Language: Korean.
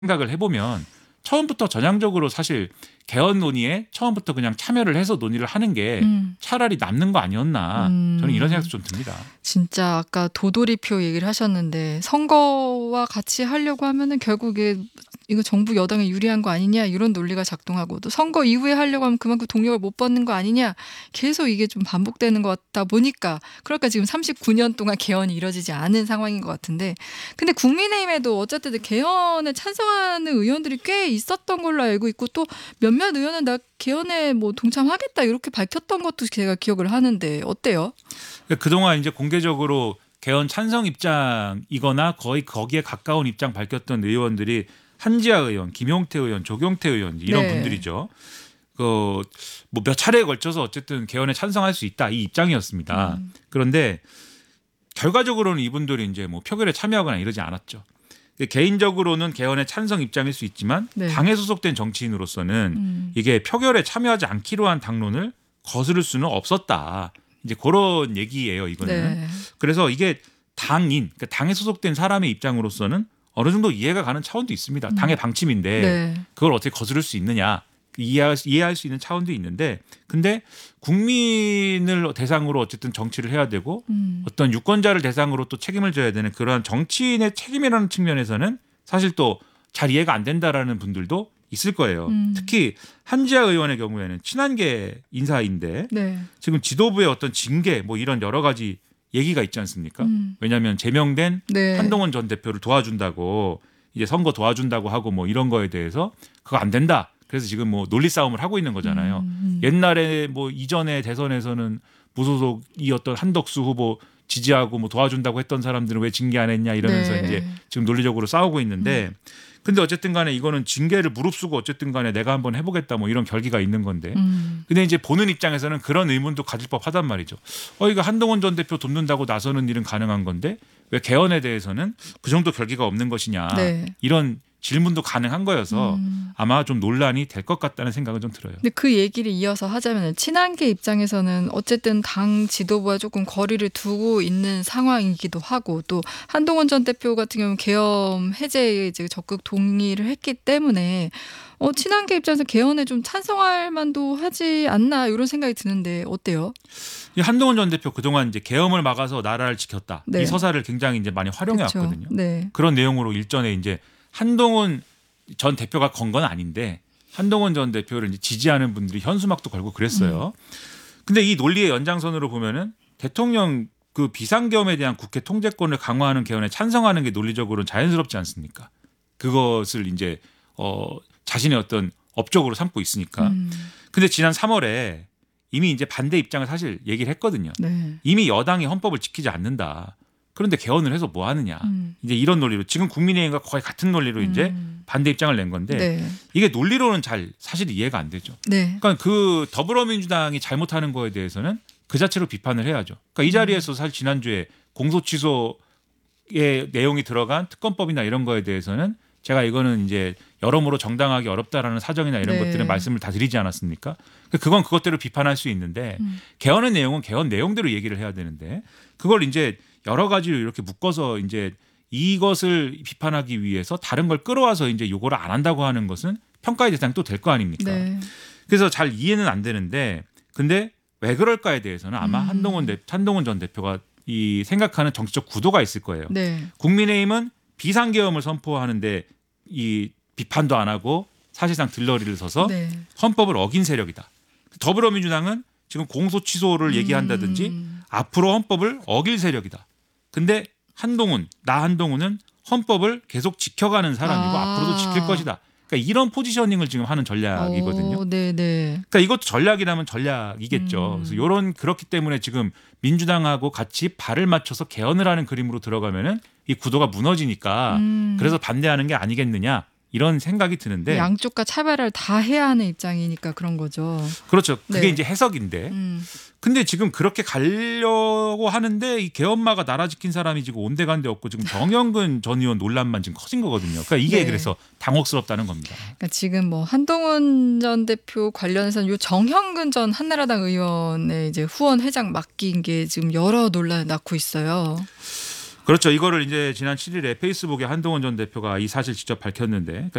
생각을 해보면 처음부터 전향적으로 사실 개헌 논의에 처음부터 그냥 참여를 해서 논의를 하는 게 차라리 남는 거 아니었나 저는 이런 생각도 좀 듭니다. 진짜 아까 도돌이표 얘기를 하셨는데 선거와 같이 하려고 하면은 결국에 이거 정부 여당에 유리한 거 아니냐 이런 논리가 작동하고 또 선거 이후에 하려고 하면 그만큼 동력을 못 받는 거 아니냐 계속 이게 좀 반복되는 것 같다 보니까 그러니까 지금 39년 동안 개헌이 이뤄지지 않은 상황인 것 같은데 근데 국민의힘에도 어쨌든 개헌에 찬성하는 의원들이 꽤 있었던 걸로 알고 있고 또 몇몇 의원은 나 개헌에 뭐 동참하겠다 이렇게 밝혔던 것도 제가 기억을 하는데 어때요? 그동안 이제 공개적으로 개헌 찬성 입장이거나 거의 거기에 가까운 입장 밝혔던 의원들이 한지아 의원, 김용태 의원, 조경태 의원 이런 네. 분들이죠. 그 뭐 몇 차례에 걸쳐서 어쨌든 개헌에 찬성할 수 있다 이 입장이었습니다. 그런데 결과적으로는 이분들이 이제 뭐 표결에 참여하거나 이러지 않았죠. 개인적으로는 개헌에 찬성 입장일 수 있지만 네. 당에 소속된 정치인으로서는 이게 표결에 참여하지 않기로 한 당론을 거스를 수는 없었다. 이제 그런 얘기예요, 이거는. 네. 그래서 이게 그러니까 당에 소속된 사람의 입장으로서는 어느 정도 이해가 가는 차원도 있습니다. 당의 방침인데 네. 그걸 어떻게 거스를 수 있느냐. 이해할 수 있는 차원도 있는데 근데 국민을 대상으로 어쨌든 정치를 해야 되고 어떤 유권자를 대상으로 또 책임을 져야 되는 그러한 정치인의 책임이라는 측면에서는 사실 또 잘 이해가 안 된다라는 분들도 있을 거예요. 특히 한지아 의원의 경우에는 친한계 인사인데 네. 지금 지도부의 어떤 징계 뭐 이런 여러 가지 얘기가 있지 않습니까? 왜냐하면 제명된 네. 한동훈 전 대표를 도와준다고 이제 선거 도와준다고 하고 뭐 이런 거에 대해서 그거 안 된다. 그래서 지금 뭐 논리 싸움을 하고 있는 거잖아요. 옛날에 뭐 이전에 대선에서는 무소속이었던 한덕수 후보 지지하고 뭐 도와준다고 했던 사람들은 왜 징계 안 했냐 이러면서 네. 이제 지금 논리적으로 싸우고 있는데 근데 어쨌든 간에 이거는 징계를 무릅쓰고 어쨌든 간에 내가 한번 해보겠다 뭐 이런 결기가 있는 건데 근데 이제 보는 입장에서는 그런 의문도 가질 법하단 말이죠. 이거 한동훈 전 대표 돕는다고 나서는 일은 가능한 건데 왜 개헌에 대해서는 그 정도 결기가 없는 것이냐 네. 이런 질문도 가능한 거여서 아마 좀 논란이 될 것 같다는 생각은 좀 들어요. 근데 그 얘기를 이어서 하자면 친한계 입장에서는 어쨌든 당 지도부와 조금 거리를 두고 있는 상황이기도 하고 또 한동훈 전 대표 같은 경우는 계엄 해제에 이제 적극 동의를 했기 때문에 친한계 입장에서 개헌에 좀 찬성할 만도 하지 않나 이런 생각이 드는데 어때요? 이 한동훈 전 대표 그동안 이제 계엄을 막아서 나라를 지켰다. 네. 이 서사를 굉장히 이제 많이 활용해 그렇죠. 왔거든요. 네. 그런 내용으로 일전에 이제 한동훈 전 대표가 건 건 아닌데 한동훈 전 대표를 이제 지지하는 분들이 현수막도 걸고 그랬어요. 근데 이 논리의 연장선으로 보면은 대통령 그 비상계엄에 대한 국회 통제권을 강화하는 개헌에 찬성하는 게 논리적으로는 자연스럽지 않습니까? 그것을 이제 자신의 어떤 업적으로 삼고 있으니까. 근데 지난 3월에 이미 이제 반대 입장을 사실 얘기를 했거든요. 네. 이미 여당이 헌법을 지키지 않는다. 그런데 개헌을 해서 뭐 하느냐. 이제 이런 논리로 지금 국민의힘과 거의 같은 논리로 이제 반대 입장을 낸 건데 네. 이게 논리로는 잘 사실 이해가 안 되죠. 네. 그러니까 그 더불어민주당이 잘못하는 거에 대해서는 그 자체로 비판을 해야죠. 그러니까 이 자리에서 사실 지난주에 공소 취소의 내용이 들어간 특검법이나 이런 거에 대해서는 제가 이거는 이제 여러모로 정당하기 어렵다라는 사정이나 이런 네. 것들은 말씀을 다 드리지 않았습니까? 그건 그것대로 비판할 수 있는데 개헌의 내용은 개헌 내용대로 얘기를 해야 되는데 그걸 이제 여러 가지로 이렇게 묶어서 이제 이것을 비판하기 위해서 다른 걸 끌어와서 이제 요거를 안 한다고 하는 것은 평가의 대상이 또 될 거 아닙니까? 네. 그래서 잘 이해는 안 되는데 근데 왜 그럴까에 대해서는 아마 한동훈 전 대표가 이 생각하는 정치적 구도가 있을 거예요. 네. 국민의힘은 비상계엄을 선포하는데 이 비판도 안 하고 사실상 들러리를 서서 네. 헌법을 어긴 세력이다. 더불어민주당은 지금 공소 취소를 얘기한다든지 앞으로 헌법을 어길 세력이다. 근데 한동훈은 헌법을 계속 지켜가는 사람이고 앞으로도 지킬 것이다. 그러니까 이런 포지셔닝을 지금 하는 전략이거든요. 네네. 그러니까 이것도 전략이라면 전략이겠죠. 그래서 그렇기 때문에 지금 민주당하고 같이 발을 맞춰서 개헌을 하는 그림으로 들어가면은 이 구도가 무너지니까 그래서 반대하는 게 아니겠느냐 이런 생각이 드는데 양쪽과 차별을 다 해야 하는 입장이니까 그런 거죠. 그렇죠. 그게 네. 이제 해석인데. 근데 지금 그렇게 가려고 하는데 이 개엄마가 나라 지킨 사람이 지금 온데간데 없고 지금 정영근 전 의원 논란만 지금 커진 거거든요. 그러니까 이게 네. 그래서 당혹스럽다는 겁니다. 그러니까 지금 뭐 한동훈 전 대표 관련해서는 요 정형근 전 한나라당 의원의 이제 후원 회장 맡긴 게 지금 여러 논란을 낳고 있어요. 그렇죠. 이거를 이제 지난 7일에 페이스북에 한동훈 전 대표가 이 사실 직접 밝혔는데, 그러니까